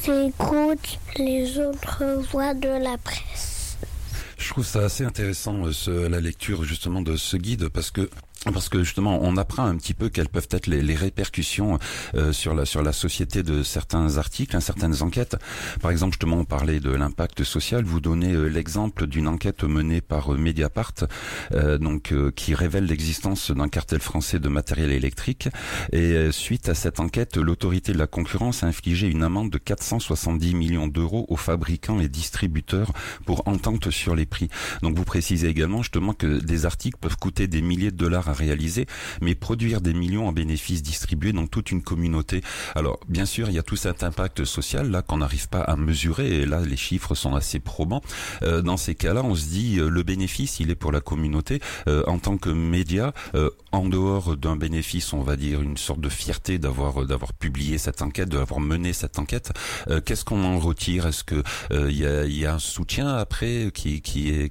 J'écoute les autres voix de la presse. Je trouve ça assez intéressant, la lecture justement de ce guide, parce que justement on apprend un petit peu quelles peuvent être les répercussions sur la société de certains articles, certaines enquêtes. Par exemple, justement, on parlait de l'impact social. Vous donnez l'exemple d'une enquête menée par Mediapart, qui révèle l'existence d'un cartel français de matériel électrique. Et suite à cette enquête, l'autorité de la concurrence a infligé une amende de 470 millions d'euros aux fabricants et distributeurs pour entente sur les prix. Donc vous précisez également justement que des articles peuvent coûter des milliers de dollars à réaliser, mais produire des millions en bénéfices distribués dans toute une communauté. Alors, bien sûr, il y a tout cet impact social là qu'on n'arrive pas à mesurer, et là, les chiffres sont assez probants. Dans ces cas-là, on se dit, le bénéfice, il est pour la communauté. En tant que média, en dehors d'un bénéfice, on va dire une sorte de fierté d'avoir publié cette enquête, d'avoir mené cette enquête. Qu'est-ce qu'on en retire? Est-ce que il y a un soutien après qui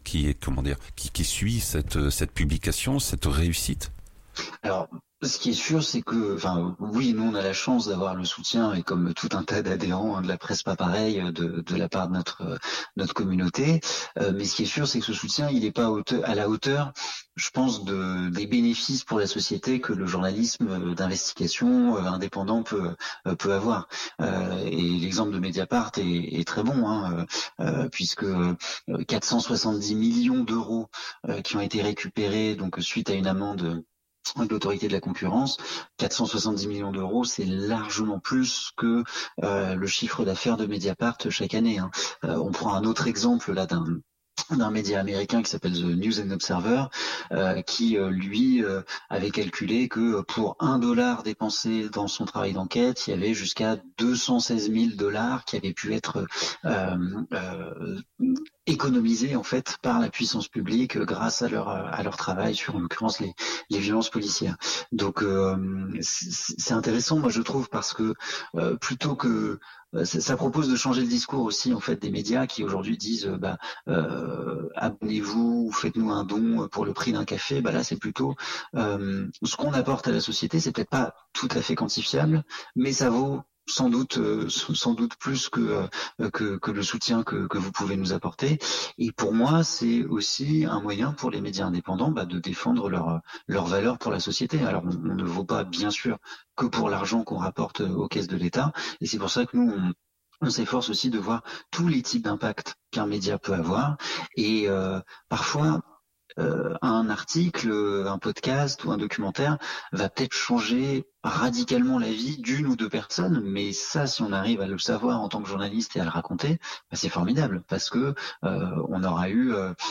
suit cette publication, cette réussite? Alors, ce qui est sûr, c'est que, oui, nous on a la chance d'avoir le soutien, et comme tout un tas d'adhérents de la presse pas pareil, de la part de notre communauté. Mais ce qui est sûr, c'est que ce soutien, il n'est pas à la hauteur, je pense, des bénéfices pour la société que le journalisme d'investigation indépendant peut avoir. Et l'exemple de Mediapart est très bon, puisque 470 millions d'euros qui ont été récupérés donc suite à une amende de l'autorité de la concurrence. 470 millions d'euros, c'est largement plus que le chiffre d'affaires de Mediapart chaque année. On prend un autre exemple là d'un média américain qui s'appelle The News and Observer, qui lui avait calculé que pour $1 dépensé dans son travail d'enquête, il y avait jusqu'à 216 000 $ qui avaient pu être économisés en fait par la puissance publique grâce à leur travail sur, en l'occurrence, les violences policières. Donc c'est intéressant, moi je trouve, parce que plutôt que ça propose de changer le discours aussi en fait des médias qui aujourd'hui disent abonnez-vous, faites-nous un don pour le prix d'un café. Là c'est plutôt ce qu'on apporte à la société, c'est peut-être pas tout à fait quantifiable, mais ça vaut sans doute plus que le soutien que vous pouvez nous apporter. Et pour moi, c'est aussi un moyen pour les médias indépendants de défendre leur valeur pour la société. Alors on ne vaut pas, bien sûr, que pour l'argent qu'on rapporte aux caisses de l'État, et c'est pour ça que nous on s'efforce aussi de voir tous les types d'impact qu'un média peut avoir. Et parfois un article, un podcast ou un documentaire va peut-être changer radicalement la vie d'une ou deux personnes, mais ça, si on arrive à le savoir en tant que journaliste et à le raconter, c'est formidable, parce que on aura eu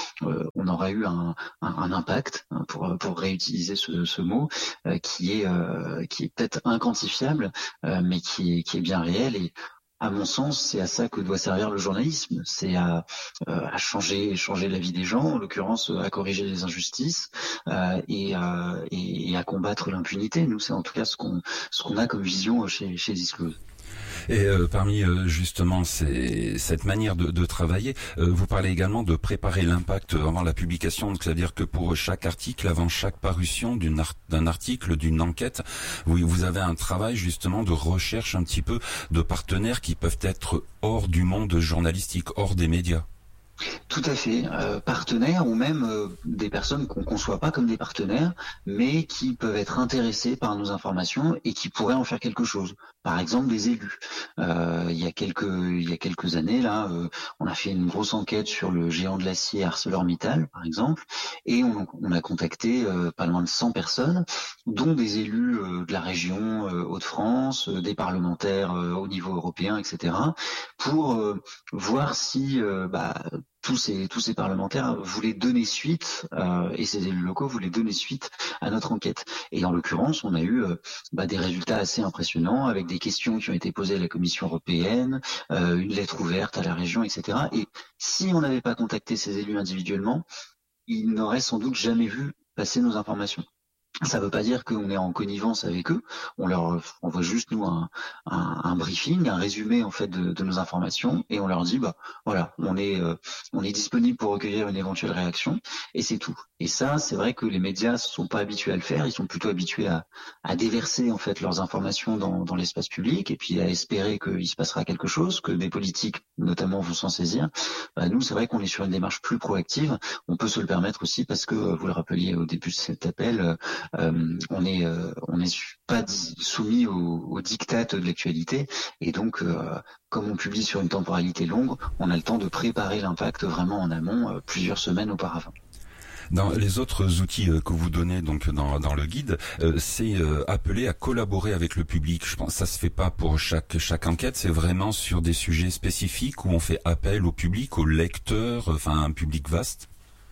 un impact, pour réutiliser ce mot, qui est peut-être inquantifiable, mais qui est bien réel. Et à mon sens, c'est à ça que doit servir le journalisme, c'est à changer la vie des gens, en l'occurrence à corriger les injustices, et à combattre l'impunité. Nous, c'est en tout cas ce qu'on a comme vision chez Disclose. Et parmi justement cette manière de travailler, vous parlez également de préparer l'impact avant la publication. Donc c'est-à-dire que pour chaque article, avant chaque parution d'un article, d'une enquête, vous avez un travail justement de recherche un petit peu de partenaires qui peuvent être hors du monde journalistique, hors des médias. Tout à fait, partenaires, ou même des personnes qu'on ne conçoit pas comme des partenaires, mais qui peuvent être intéressés par nos informations et qui pourraient en faire quelque chose. Par exemple, des élus. Il y a quelques années, là, on a fait une grosse enquête sur le géant de l'acier ArcelorMittal, par exemple, et on a contacté pas loin de 100 personnes, dont des élus de la région Hauts-de-France, des parlementaires au niveau européen, etc., pour voir si tous ces parlementaires voulaient donner suite, et ces élus locaux voulaient donner suite à notre enquête. Et en l'occurrence, on a eu des résultats assez impressionnants, avec des questions qui ont été posées à la Commission européenne, une lettre ouverte à la région, etc. Et si on n'avait pas contacté ces élus individuellement, ils n'auraient sans doute jamais vu passer nos informations. Ça ne veut pas dire qu'on est en connivence avec eux. On leur envoie juste nous un briefing, un résumé en fait de nos informations, et on leur dit bah voilà, on est disponible pour recueillir une éventuelle réaction, et c'est tout. Et ça, c'est vrai que les médias sont pas habitués à le faire. Ils sont plutôt habitués à déverser en fait leurs informations dans l'espace public, et puis à espérer qu'il se passera quelque chose, que des politiques notamment vont s'en saisir. Bah, nous, c'est vrai qu'on est sur une démarche plus proactive. On peut se le permettre aussi parce que vous le rappeliez au début de cet appel. On n'est pas soumis aux diktats de l'actualité, et donc comme on publie sur une temporalité longue, on a le temps de préparer l'impact vraiment en amont, plusieurs semaines auparavant. Dans les autres outils que vous donnez donc dans le guide, c'est appelé à collaborer avec le public. Je pense que ça se fait pas pour chaque enquête, c'est vraiment sur des sujets spécifiques où on fait appel au public, aux lecteurs, enfin un public vaste.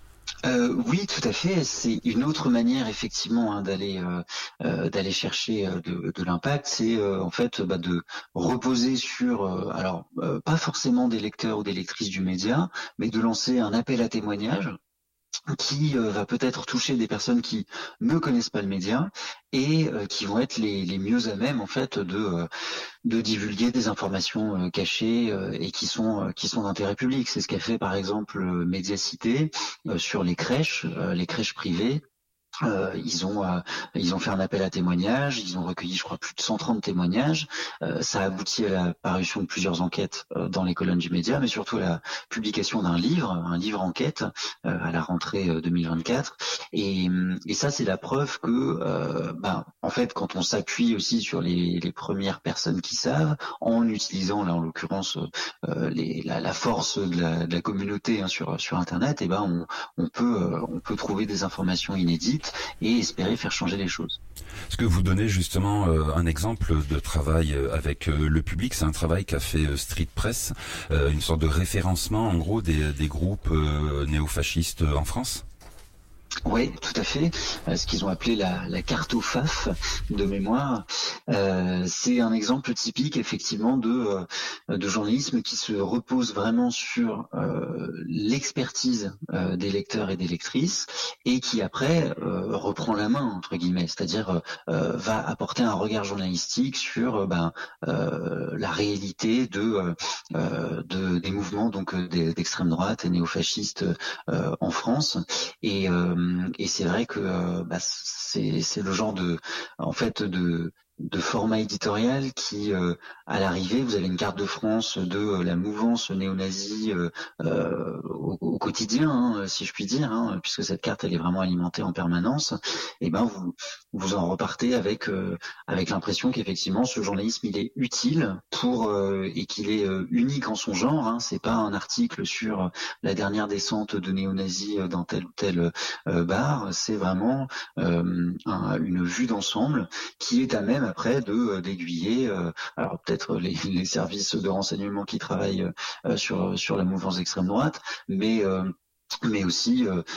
Oui, tout à fait. C'est une autre manière effectivement d'aller chercher de l'impact. C'est en fait de reposer sur pas forcément des lecteurs ou des lectrices du média, mais de lancer un appel à témoignages qui va peut-être toucher des personnes qui ne connaissent pas le média et qui vont être les mieux à même en fait de divulguer des informations cachées et qui sont d'intérêt public. C'est ce qu'a fait par exemple Médiacité sur les crèches privées. Ils ont fait un appel à témoignages, ils ont recueilli, je crois, plus de 130 témoignages. Ça a abouti à la parution de plusieurs enquêtes dans les colonnes du média, mais surtout à la publication d'un livre, un livre enquête à la rentrée 2024. Et ça, c'est la preuve que, en fait, quand on s'appuie aussi sur les premières personnes qui savent, en utilisant là en l'occurrence la force de la communauté sur Internet, et on peut trouver des informations inédites et espérer faire changer les choses. Est-ce que vous donnez justement un exemple de travail avec le public? C'est un travail qu'a fait Street Press, une sorte de référencement en gros des groupes néofascistes en France? Oui, tout à fait. Ce qu'ils ont appelé la carte au FAF de mémoire, c'est un exemple typique effectivement de journalisme qui se repose vraiment sur l'expertise des lecteurs et des lectrices et qui après reprend la main entre guillemets, c'est-à-dire va apporter un regard journalistique sur la réalité des mouvements donc d'extrême droite et néofascistes en France et c'est vrai que c'est le genre de format éditorial qui, à l'arrivée, vous avez une carte de France de la mouvance néo-nazie au quotidien, si je puis dire, puisque cette carte elle est vraiment alimentée en permanence. Et vous en repartez avec l'impression qu'effectivement ce journalisme il est utile et qu'il est unique en son genre. C'est pas un article sur la dernière descente de néo-nazis dans tel ou tel bar. C'est vraiment une vue d'ensemble qui est à même après d'aiguiller alors peut-être les services de renseignement qui travaillent sur la mouvance d'extrême droite, mais aussi